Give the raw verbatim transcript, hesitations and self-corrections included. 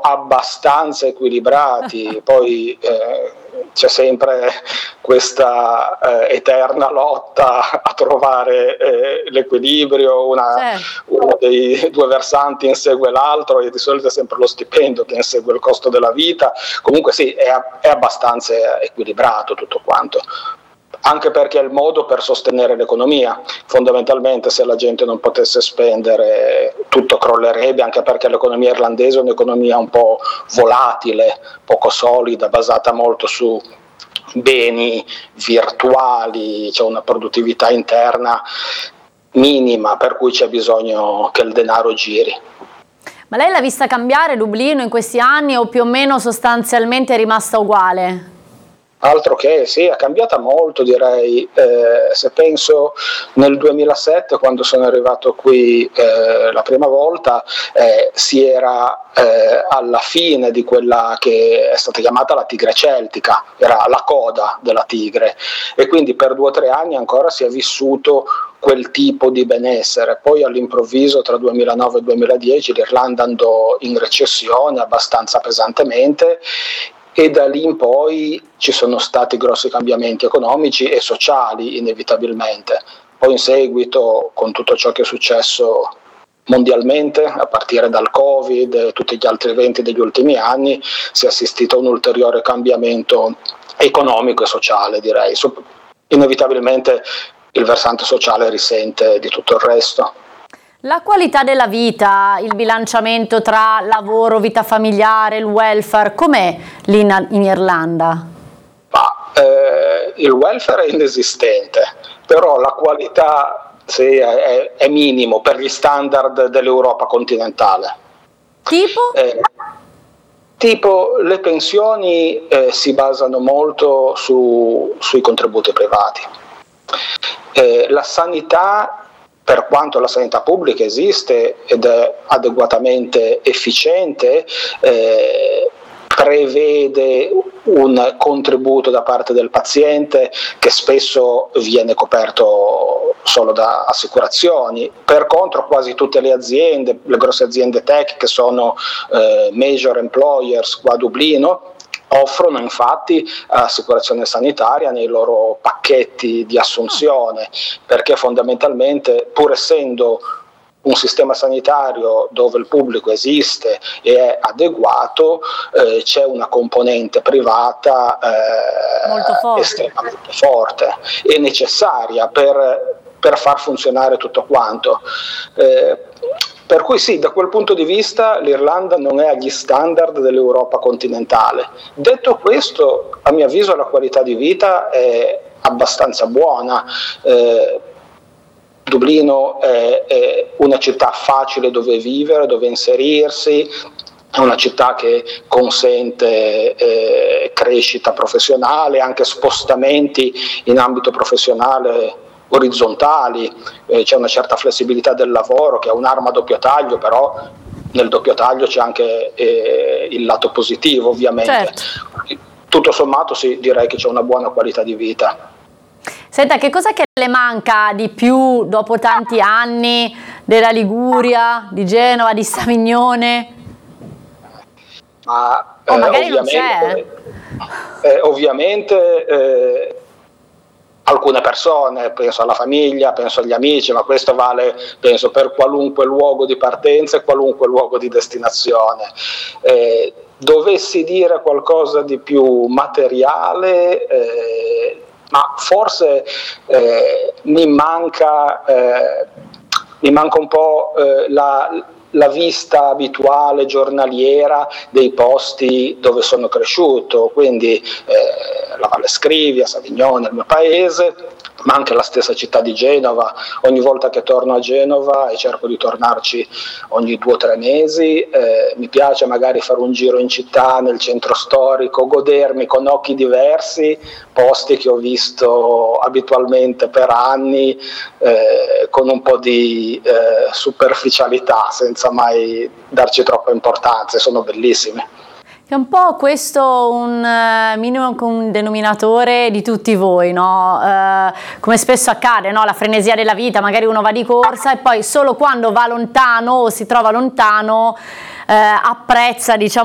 abbastanza equilibrati, poi eh, c'è sempre questa eh, eterna lotta a trovare eh, l'equilibrio, una, certo. Uno dei due versanti insegue l'altro e di solito è sempre lo stipendio che insegue il costo della vita. Comunque sì, è, è abbastanza equilibrato tutto quanto, anche perché è il modo per sostenere l'economia. Fondamentalmente, se la gente non potesse spendere, tutto crollerebbe, anche perché l'economia irlandese è un'economia un po' volatile, poco solida, basata molto su beni virtuali, c'è una produttività interna minima, per cui c'è bisogno che il denaro giri. Ma lei l'ha vista cambiare Dublino in questi anni o più o meno sostanzialmente è rimasta uguale? Altro che, sì, è cambiata molto, direi. Eh, se penso nel duemilasette, quando sono arrivato qui eh, la prima volta, eh, si era eh, alla fine di quella che è stata chiamata la tigre celtica, era la coda della tigre, e quindi per due o tre anni ancora si è vissuto quel tipo di benessere. Poi all'improvviso tra duemilanove e duemiladieci l'Irlanda andò in recessione abbastanza pesantemente, e da lì in poi ci sono stati grossi cambiamenti economici e sociali inevitabilmente. Poi in seguito, con tutto ciò che è successo mondialmente, a partire dal Covid e tutti gli altri eventi degli ultimi anni, si è assistito a un ulteriore cambiamento economico e sociale, direi. Inevitabilmente il versante sociale risente di tutto il resto. La qualità della vita, il bilanciamento tra lavoro, vita familiare, il welfare, com'è lì in, in Irlanda? Ma, eh, il welfare è inesistente, però la qualità sì, è, è minimo per gli standard dell'Europa continentale. Tipo? Eh, tipo le pensioni eh, si basano molto su, sui contributi privati. Eh, la sanità, per quanto la sanità pubblica esiste ed è adeguatamente efficiente, eh, prevede un contributo da parte del paziente che spesso viene coperto solo da assicurazioni. Per contro quasi tutte le aziende, le grosse aziende tech che sono eh, major employers qua a Dublino, offrono infatti assicurazione sanitaria nei loro pacchetti di assunzione, perché fondamentalmente, pur essendo un sistema sanitario dove il pubblico esiste e è adeguato, eh, c'è una componente privata eh, molto forte. estremamente forte e necessaria per, per far funzionare tutto quanto. Eh, Per cui sì, da quel punto di vista l'Irlanda non è agli standard dell'Europa continentale. Detto questo, a mio avviso la qualità di vita è abbastanza buona. Eh, Dublino è, è una città facile dove vivere, dove inserirsi, è una città che consente eh, crescita professionale, anche spostamenti in ambito professionale orizzontali, eh, c'è una certa flessibilità del lavoro che è un'arma a doppio taglio, però nel doppio taglio c'è anche eh, il lato positivo, ovviamente. Certo. Tutto sommato sì, direi che c'è una buona qualità di vita. Senta, che cosa che le manca di più dopo tanti anni della Liguria, di Genova, di Savignone? Ma oh, eh, magari non c'è. Eh, ovviamente eh, alcune persone, penso alla famiglia, penso agli amici, ma questo vale penso per qualunque luogo di partenza e qualunque luogo di destinazione. Eh, dovessi dire qualcosa di più materiale, eh, ma forse eh, mi manca eh, mi manca un po' eh, la, la vista abituale giornaliera dei posti dove sono cresciuto, quindi eh, la Valle Scrivia, Savignone, il mio paese, ma anche la stessa città di Genova. Ogni volta che torno a Genova, e cerco di tornarci ogni due o tre mesi, eh, mi piace magari fare un giro in città, nel centro storico, godermi con occhi diversi posti che ho visto abitualmente per anni, eh, con un po' di eh, superficialità, senza mai darci troppa importanza, e sono bellissimi. È un po' questo un uh, minimo un denominatore di tutti voi, no? Uh, come spesso accade, no? La frenesia della vita, magari uno va di corsa e poi solo quando va lontano o si trova lontano uh, apprezza, diciamo,